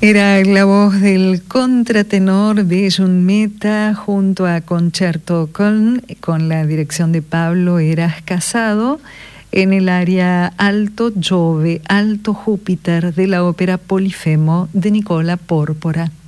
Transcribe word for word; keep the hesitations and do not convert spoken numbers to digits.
Era la voz del contratenor de Junmeta junto a Concerto Köln, con la dirección de Pablo Eras Casado, en el aria Alto Giove, Alto Júpiter de la ópera Polifemo de Nicola Pórpora.